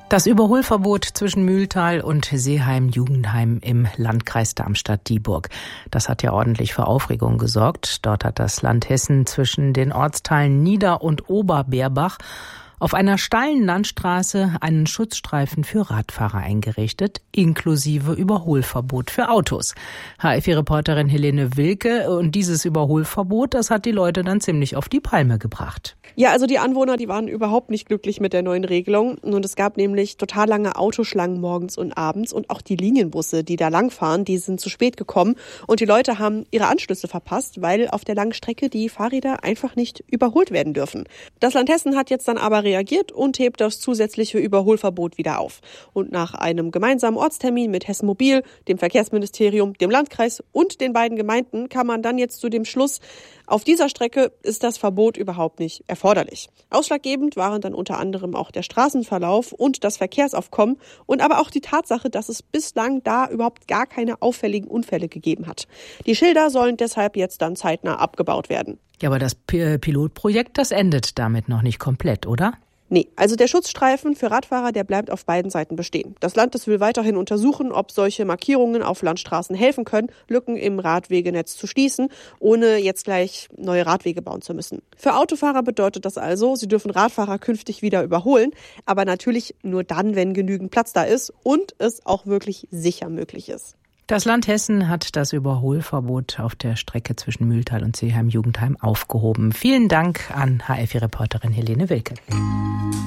Das Überholverbot zwischen Mühltal und Seeheim-Jugendheim im Landkreis Darmstadt-Dieburg. Das hat ja ordentlich für Aufregung gesorgt. Dort hat das Land Hessen zwischen den Ortsteilen Nieder- und Oberbeerbach auf einer steilen Landstraße einen Schutzstreifen für Radfahrer eingerichtet, inklusive Überholverbot für Autos. HFI-Reporterin Helene Wilke, und dieses Überholverbot, das hat die Leute dann ziemlich auf die Palme gebracht. Ja, also die Anwohner, die waren überhaupt nicht glücklich mit der neuen Regelung. Und es gab nämlich total lange Autoschlangen morgens und abends. Und auch die Linienbusse, die da langfahren, die sind zu spät gekommen. Und die Leute haben ihre Anschlüsse verpasst, weil auf der langen Strecke die Fahrräder einfach nicht überholt werden dürfen. Das Land Hessen hat jetzt dann aber reagiert und hebt das zusätzliche Überholverbot wieder auf. Und nach einem gemeinsamen Ortstermin mit Hessen Mobil, dem Verkehrsministerium, dem Landkreis und den beiden Gemeinden kam man dann jetzt zu dem Schluss, auf dieser Strecke ist das Verbot überhaupt nicht erforderlich. Ausschlaggebend waren dann unter anderem auch der Straßenverlauf und das Verkehrsaufkommen und aber auch die Tatsache, dass es bislang da überhaupt gar keine auffälligen Unfälle gegeben hat. Die Schilder sollen deshalb jetzt dann zeitnah abgebaut werden. Ja, aber das Pilotprojekt, das endet damit noch nicht komplett, oder? Nee, also der Schutzstreifen für Radfahrer, der bleibt auf beiden Seiten bestehen. Das Land, das will weiterhin untersuchen, ob solche Markierungen auf Landstraßen helfen können, Lücken im Radwegenetz zu schließen, ohne jetzt gleich neue Radwege bauen zu müssen. Für Autofahrer bedeutet das also, sie dürfen Radfahrer künftig wieder überholen, aber natürlich nur dann, wenn genügend Platz da ist und es auch wirklich sicher möglich ist. Das Land Hessen hat das Überholverbot auf der Strecke zwischen Mühltal und Seeheim-Jugendheim aufgehoben. Vielen Dank an HFI-Reporterin Helene Wilke.